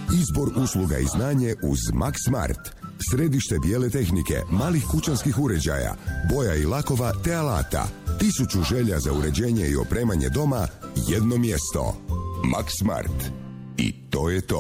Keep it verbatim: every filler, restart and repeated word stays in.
Izbor usluga i znanje uz Max Smart. Središte bijele tehnike, malih kućanskih uređaja, boja i lakova te alata. Tisuću želja za uređenje i opremanje doma, jedno mjesto. Max Smart. I to je to.